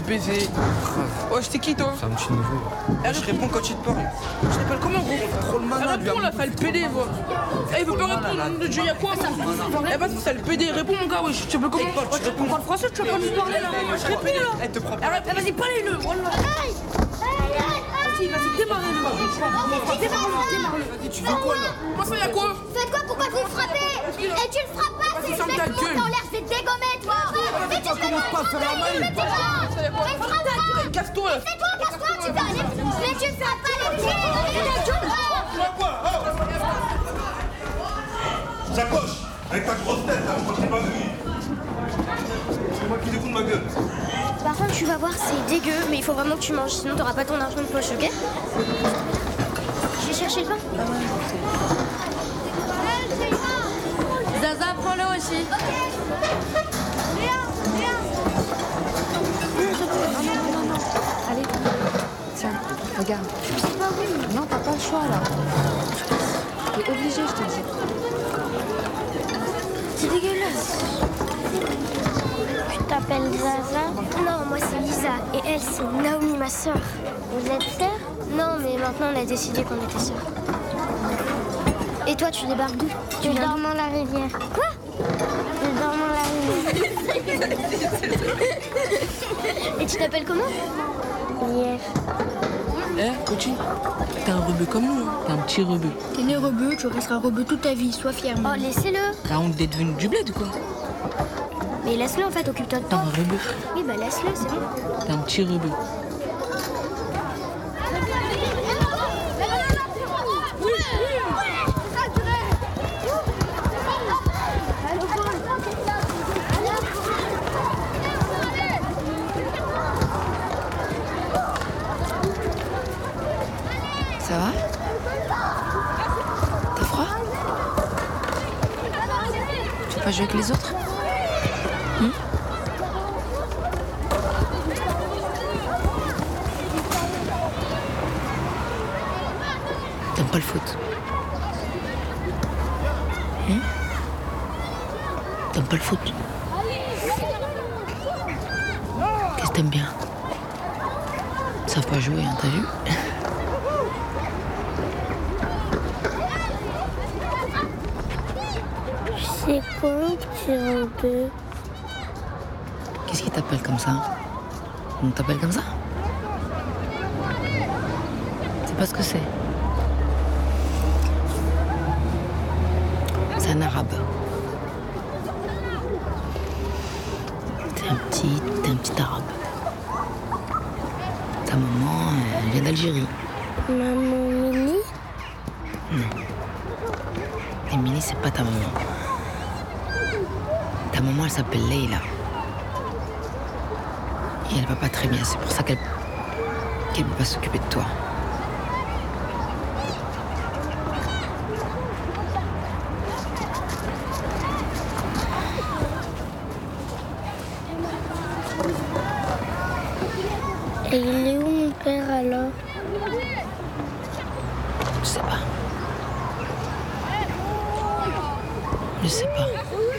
baiser. Oh, c'était qui toi? C'est un petit nouveau. Je réponds quand il te parle. Je t'appelle comment gros? Trop le malin. Réponds là, t'as le PD, moi. Il veut pas répondre, nom de Dieu, y'a quoi? Eh vas-y, t'as le PD, réponds mon gars, wesh. Tu veux comment? Tu parles français, tu vas pas nous parler là. Je réponds là. Elle te prend. Vas-y, parlez-le. Vas-y, démarre-le. Démarre-le. Vas-y, tu veux quoi là? Moi, ça y'a quoi? Faites quoi? Pourquoi vous frappez? Et tu le frappes pas, c'est ferme le ta mec gueule. dans l'air, je vais te dégommer, toi. Mais tu fais Commence pas à faire la maille. Mais frappe pas. Casse-toi. Tais-toi, casse-toi, tu peux aller. Mais tu frappes pas les pieds. Sacoche avec ta grosse tête, là, je crois que t'es pas venu. C'est moi qui dégoûte ma gueule. Par contre, tu vas voir, c'est dégueu, mais il faut vraiment que tu manges, sinon t'auras pas ton argent de poche, ok? Je vais chercher le pain. Zaza, prends-le aussi. Non. Allez. Tiens, regarde. Non, t'as pas le choix là. T'es obligé, je te dis. C'est dégueulasse. Tu t'appelles Zaza? Non, moi c'est Lisa. Et elle, c'est Naomi, ma sœur. Vous êtes sœurs? Non, mais maintenant on a décidé qu'on était sœurs. Et toi, tu débarques d'où? Tu dors dans la rivière. Quoi? Je dors dans la rivière. Et tu t'appelles comment? Lief. Coaching, t'es un rebeu comme nous, hein. T'es un petit rebeu. T'es né rebeu, tu resteras rebeu toute ta vie, sois fier. Oh, laissez-le. T'as honte d'être devenu du bled ou quoi? Mais laisse-le en fait, occupe-toi de T'es toi. un rebeu. Oui, bah laisse-le, c'est bon. T'es un petit rebeu. Ça va? T'as froid? Tu veux pas jouer avec les autres? T'aimes pas le foot? T'aimes pas le foot? Qu'est-ce que t'aimes bien? Ils savent pas jouer, hein, t'as vu? C'est quoi un petit rebeu? Qu'est-ce qui t'appelle comme ça? On t'appelle comme ça? C'est pas ce que c'est. C'est un arabe. T'es un petit arabe. Ta maman, elle vient d'Algérie. Maman Mini? Émilie, c'est pas ta maman. Ta maman, elle s'appelle Leïla. Et elle va pas très bien, c'est pour ça qu'elle peut pas s'occuper de toi. Et il est où mon père alors? Je sais pas. Je sais pas.